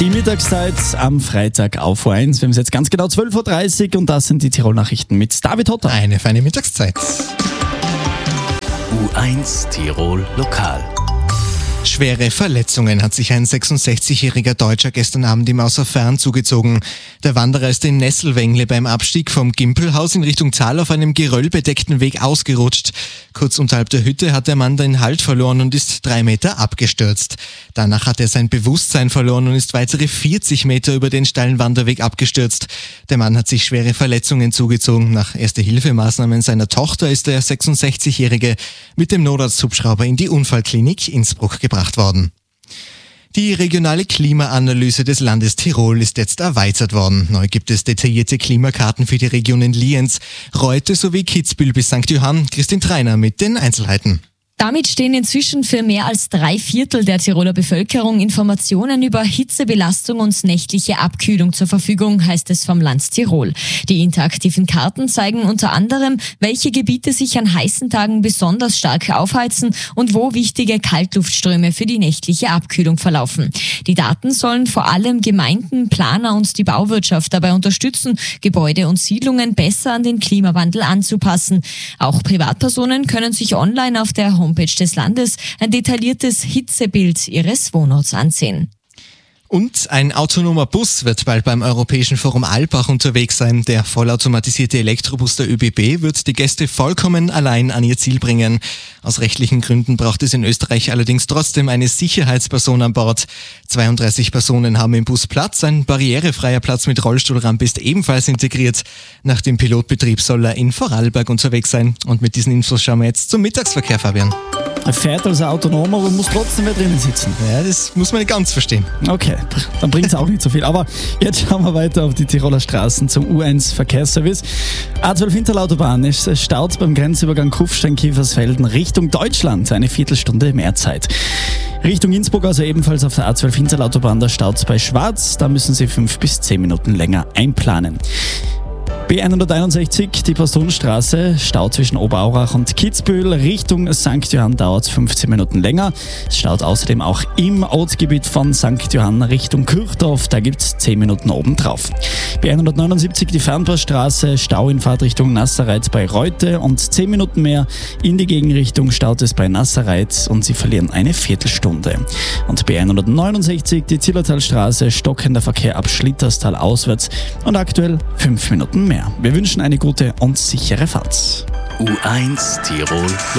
Die Mittagszeit am Freitag auf O1. Wir haben es jetzt ganz genau 12.30 Uhr und das sind die Tirol-Nachrichten mit David Hotter. Eine feine Mittagszeit. U1 Tirol Lokal. Schwere Verletzungen hat sich ein 66-jähriger Deutscher gestern Abend im Außerfern zugezogen. Der Wanderer ist in Nesselwengle beim Abstieg vom Gimpelhaus in Richtung Zahl auf einem geröllbedeckten Weg ausgerutscht. Kurz unterhalb der Hütte hat der Mann den Halt verloren und ist 3 Meter abgestürzt. Danach hat er sein Bewusstsein verloren und ist weitere 40 Meter über den steilen Wanderweg abgestürzt. Der Mann hat sich schwere Verletzungen zugezogen. Nach Erste-Hilfe-Maßnahmen seiner Tochter ist der 66-jährige mit dem Notarzthubschrauber in die Unfallklinik Innsbruck gebracht worden. Die regionale Klimaanalyse des Landes Tirol ist jetzt erweitert worden. Neu gibt es detaillierte Klimakarten für die Regionen Lienz, Reute sowie Kitzbühel bis St. Johann. Christine Treiner mit den Einzelheiten. Damit stehen inzwischen für mehr als 3/4 der Tiroler Bevölkerung Informationen über Hitzebelastung und nächtliche Abkühlung zur Verfügung, heißt es vom Land Tirol. Die interaktiven Karten zeigen unter anderem, welche Gebiete sich an heißen Tagen besonders stark aufheizen und wo wichtige Kaltluftströme für die nächtliche Abkühlung verlaufen. Die Daten sollen vor allem Gemeinden, Planer und die Bauwirtschaft dabei unterstützen, Gebäude und Siedlungen besser an den Klimawandel anzupassen. Auch Privatpersonen können sich online auf der Homepage des Landes ein detailliertes Hitzebild ihres Wohnorts ansehen. Und ein autonomer Bus wird bald beim Europäischen Forum Alpbach unterwegs sein. Der vollautomatisierte Elektrobus der ÖBB wird die Gäste vollkommen allein an ihr Ziel bringen. Aus rechtlichen Gründen braucht es in Österreich allerdings trotzdem eine Sicherheitsperson an Bord. 32 Personen haben im Bus Platz. Ein barrierefreier Platz mit Rollstuhlrampe ist ebenfalls integriert. Nach dem Pilotbetrieb soll er in Vorarlberg unterwegs sein. Und mit diesen Infos schauen wir jetzt zum Mittagsverkehr, Fabian. Er fährt also autonom, aber muss trotzdem wieder drinnen sitzen. Ja, das muss man nicht ganz verstehen. Okay, dann bringt es auch nicht so viel. Aber jetzt schauen wir weiter auf die Tiroler Straßen zum U1 Verkehrsservice. A12 Hinterlautobahn ist staut beim Grenzübergang Kufstein-Kiefersfelden Richtung Deutschland. Eine Viertelstunde mehr Zeit. Richtung Innsbruck, also ebenfalls auf der A12 Hinterlautobahn, da staut bei Schwarz. Da müssen Sie 5 bis 10 Minuten länger einplanen. B161, die Postonstraße, Stau zwischen Oberaurach und Kitzbühel. Richtung St. Johann dauert es 15 Minuten länger. Es staut außerdem auch im Ortsgebiet von St. Johann Richtung Kirchdorf. Da gibt es 10 Minuten obendrauf. B179, die Fernpassstraße, Stau in Fahrtrichtung Nassereit bei Reute und 10 Minuten mehr. In die Gegenrichtung staut es bei Nassereit und Sie verlieren eine Viertelstunde. Und B169, die Zillertalstraße, stockender Verkehr ab Schlitterstal auswärts und aktuell 5 Minuten mehr. Wir wünschen eine gute und sichere Fahrt. U1 Tirol